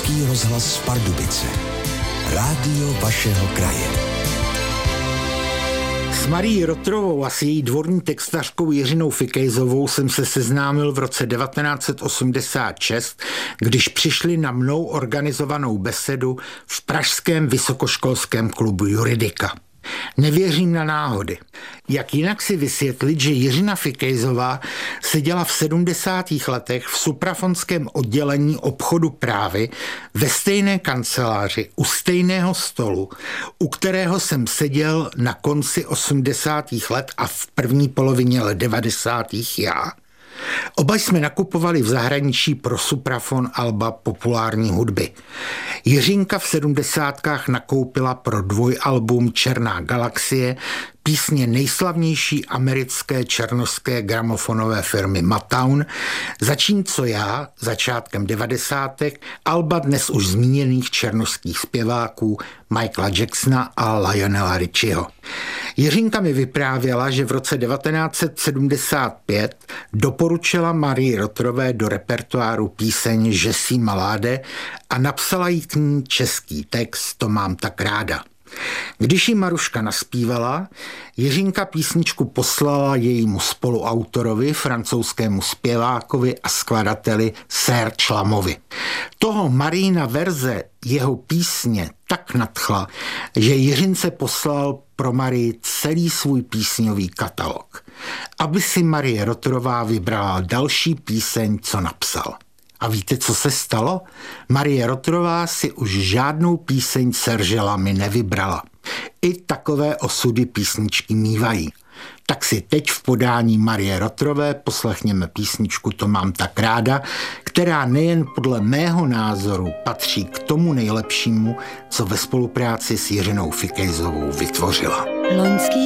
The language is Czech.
Český rozhlas Pardubice. Rádio vašeho kraje. S Marií Rotrovou a s její dvorní textařkou Jiřinou Fikejzovou jsem se seznámil v roce 1986, když přišli na mnou organizovanou besedu v pražském vysokoškolském klubu Juridika. Nevěřím na náhody. Jak jinak si vysvětlit, že Jiřina Fikejzová seděla v 70. letech v suprafonském oddělení obchodu právy ve stejné kanceláři u stejného stolu, u kterého jsem seděl na konci 80. let a v první polovině let 90. já. Oba jsme nakupovali v zahraničí pro suprafon alba populární hudby. Jiřinka v 70. nakoupila pro dvojalbum Černá galaxie písně nejslavnější americké černošské gramofonové firmy Motown, zatímco já začátkem 90. alba dnes už zmíněných černošských zpěváků Michaela Jacksona a Lionela Richieho. Jiřinka mi vyprávěla, že v roce 1975 doporučila Marii Rotrové do repertoáru píseň Že jsi maláde a napsala jí k ní český text To mám tak ráda. Když jí Maruška naspívala, Jiřinka písničku poslala jejímu spoluautorovi, francouzskému zpěvákovi a skladateli Serge Lamovi. Toho Marijina verze jeho písně tak nadchla, že Jiřince poslal pro Marii celý svůj písňový katalog, aby si Marie Rotrová vybrala další píseň, co napsal. A víte, co se stalo? Marie Rotrová si už žádnou píseň Serge Lamy nevybrala. I takové osudy písničky mívají. Tak si teď v podání Marie Rotrové poslechněme písničku To mám tak ráda, která nejen podle mého názoru patří k tomu nejlepšímu, co ve spolupráci s Jiřinou Fikejzovou vytvořila. Loňský